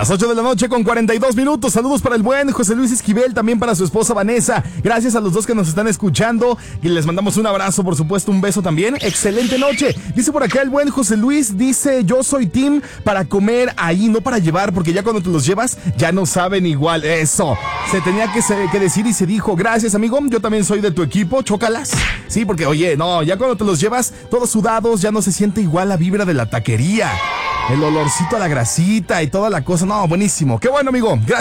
Las 8 de la noche con 42 minutos. Saludos para el buen José Luis Esquivel, también para su esposa Vanessa. Gracias a los dos que nos están escuchando y les mandamos un abrazo, por supuesto, un beso también. Excelente noche. Dice por acá el buen José Luis, dice, yo soy team para comer ahí, no para llevar, porque ya cuando te los llevas ya no saben igual. Eso, se tenía que decir y se dijo. Gracias, amigo, yo también soy de tu equipo, chócalas. Sí, porque oye, no, ya cuando te los llevas todos sudados, ya no se siente igual la vibra de la taquería. El olorcito a la grasita y toda la cosa. No, buenísimo. Qué bueno, amigo. Gracias.